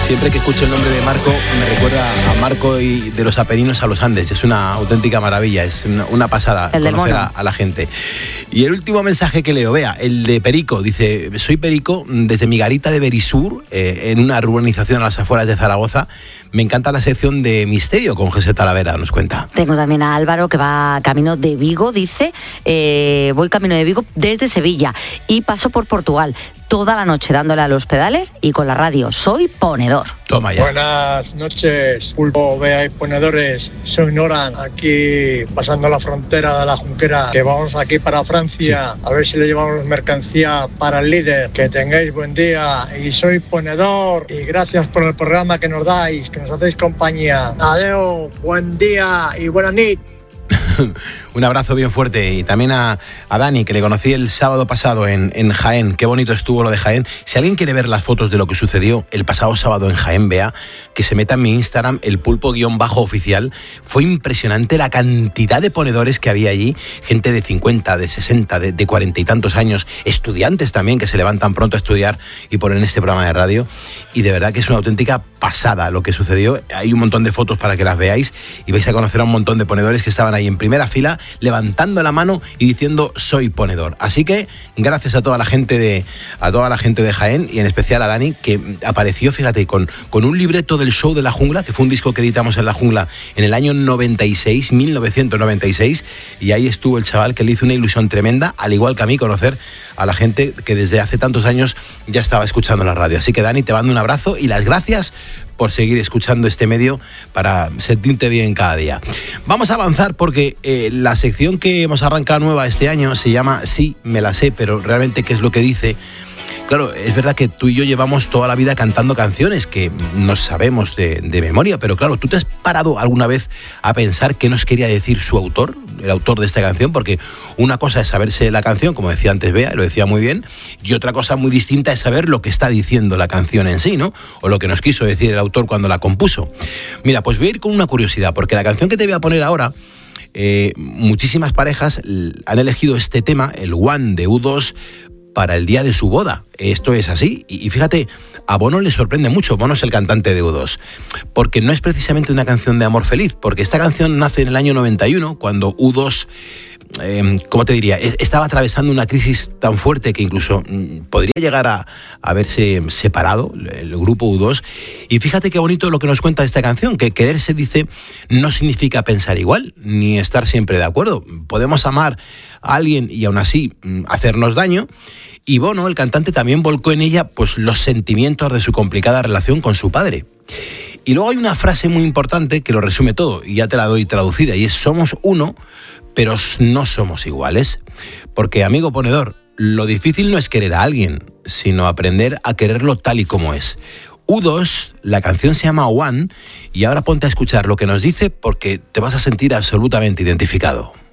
Siempre que escucho el nombre de Marco, me recuerda a Marco y de los Apeninos a los Andes. Es una auténtica maravilla, es una pasada conocer a la gente. Y el último mensaje que leo, vea, el de Perico, dice: soy Perico desde mi garita de Berisur, en una urbanización a las afueras de Zaragoza. Me encanta la sección de Misterio con José Talavera, nos cuenta. Tengo también a Álvaro, que va camino de Vigo, dice, voy camino de Vigo desde Sevilla y paso por Portugal. Toda la noche dándole a los pedales y con la radio. Soy ponedor. Toma ya. Buenas noches, Pulpo, Bea y ponedores. Soy Noran, aquí pasando la frontera de la Junquera, que vamos aquí para Francia. Sí. A ver si le llevamos mercancía para el líder. Que tengáis buen día. Y soy ponedor. Y gracias por el programa que nos dais, que nos hacéis compañía. Adeo, buen día y buena nit. Un abrazo bien fuerte. Y también a Dani, que le conocí el sábado pasado en Jaén. Qué bonito estuvo lo de Jaén. Si alguien quiere ver las fotos de lo que sucedió el pasado sábado en Jaén, vea, que se meta en mi Instagram, el pulpo_oficial. Fue impresionante la cantidad de ponedores que había allí. Gente de 50, de 60, de 40 y tantos años. Estudiantes también, que se levantan pronto a estudiar y ponen este programa de radio. Y de verdad que es una auténtica pasada lo que sucedió. Hay un montón de fotos para que las veáis y vais a conocer a un montón de ponedores que estaban ahí en primera fila, levantando la mano y diciendo: soy ponedor. Así que gracias a toda la gente de Jaén, y en especial a Dani, que apareció, fíjate, con un libreto del Show de la Jungla, que fue un disco que editamos en la Jungla en el año 1996, y ahí estuvo el chaval, que le hizo una ilusión tremenda, al igual que a mí, conocer a la gente que desde hace tantos años ya estaba escuchando la radio. Así que, Dani, te mando un abrazo y las gracias por seguir escuchando este medio para sentirte bien cada día. Vamos a avanzar porque la sección que hemos arrancado nueva este año se llama Sí, me la sé, pero realmente ¿qué es lo que dice? Claro, es verdad que tú y yo llevamos toda la vida cantando canciones que nos sabemos de memoria, pero claro, ¿tú te has parado alguna vez a pensar qué nos quería decir su autor, el autor de esta canción? Porque una cosa es saberse la canción, como decía antes Bea, lo decía muy bien, y otra cosa muy distinta es saber lo que está diciendo la canción en sí, ¿no? O lo que nos quiso decir el autor cuando la compuso. Mira, pues voy a ir con una curiosidad, porque la canción que te voy a poner ahora, muchísimas parejas han elegido este tema, el One de U2, para el día de su boda. Esto es así. Y fíjate, a Bono le sorprende mucho. Bono es el cantante de U2. Porque no es precisamente una canción de amor feliz. Porque esta canción nace en el año 91, cuando U2, ¿cómo te diría? Estaba atravesando una crisis tan fuerte que incluso podría llegar a haberse separado el grupo U2. Y fíjate qué bonito lo que nos cuenta esta canción, que quererse, dice, no significa pensar igual, ni estar siempre de acuerdo. Podemos amar a alguien y aún así hacernos daño. Y Bono, el cantante, también volcó en ella pues los sentimientos de su complicada relación con su padre. Y luego hay una frase muy importante que lo resume todo, y ya te la doy traducida, y es: somos uno, pero no somos iguales. Porque, amigo ponedor, lo difícil no es querer a alguien, sino aprender a quererlo tal y como es. U2, la canción se llama One, y ahora ponte a escuchar lo que nos dice, porque te vas a sentir absolutamente identificado.